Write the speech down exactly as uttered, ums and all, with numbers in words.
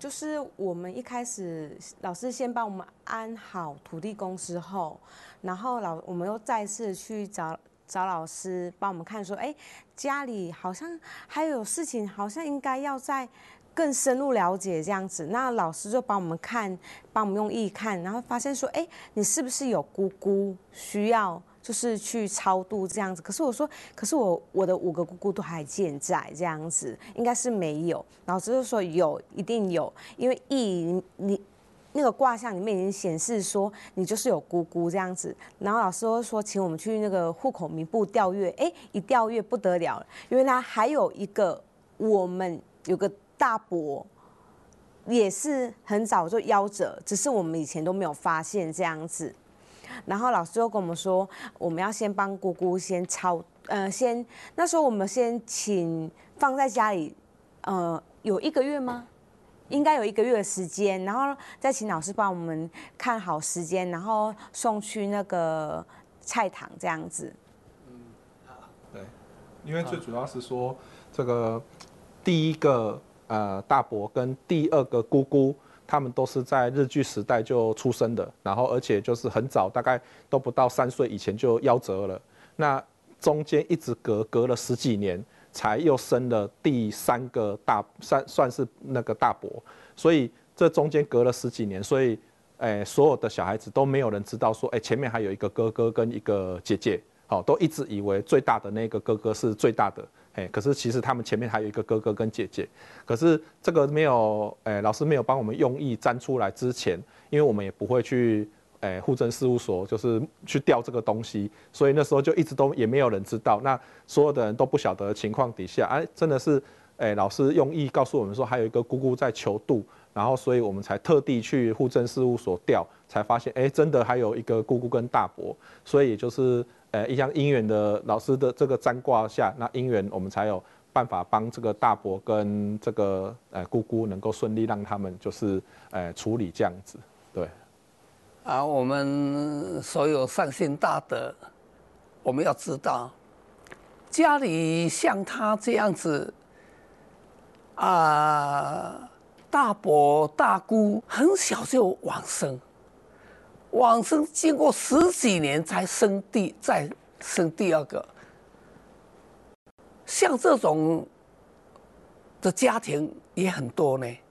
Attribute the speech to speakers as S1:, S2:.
S1: 就是我们一开始老师先帮我们安好土地公之后，然后老我们又再次去找找老师帮我们看说，哎，家里好像还有事情，好像应该要再更深入了解这样子。那老师就帮我们看，帮我们用意看，然后发现说，哎，你是不是有姑姑需要？就是去超度这样子，可是我说，可是我我的五个姑姑都还健在这样子，应该是没有。老师就说有，一定有，因为意你那个卦象里面已经显示说你就是有姑姑这样子。然后老师就说，请我们去那个户口名簿调阅，哎，一调阅不得了了，原来还有一个我们有个大伯。也是很早就夭折，只是我们以前都没有发现这样子。然后老师又跟我们说，我们要先帮姑姑先抄，呃，先那时候我们先请放在家里，呃，有一个月吗？应该有一个月的时间，然后再请老师帮我们看好时间，然后送去那个菜堂这样子。
S2: 嗯，好，对，因为最主要是说这个第一个呃大伯跟第二个姑姑。他们都是在日据时代就出生的，然后而且就是很早，大概都不到三岁以前就夭折了。那中间一直隔隔了十几年，才又生了第三个大算算是那个大伯，所以这中间隔了十几年，所以，哎，所有的小孩子都没有人知道说，哎，前面还有一个哥哥跟一个姐姐，好，都一直以为最大的那个哥哥是最大的。哎，可是其实他们前面还有一个哥哥跟姐姐，可是这个没有，哎，老师没有帮我们用意粘出来之前，因为我们也不会去，哎，户政事务所就是去调这个东西，所以那时候就一直都也没有人知道，那所有的人都不晓得的情况底下，哎，真的是，哎，老师用意告诉我们说还有一个姑姑在求渡，然后所以我们才特地去户政事务所调，才发现，哎，真的还有一个姑姑跟大伯，所以就是。呃，一项因缘的老师的这个占卦下，那因缘我们才有办法帮这个大伯跟这个呃姑姑能够顺利让他们就是呃处理这样子，对。
S3: 啊，我们所有善心大德，我们要知道，家里像他这样子啊，大伯大姑很小就往生。往生经过十几年才生第再生第二个，像这种的家庭也很多呢。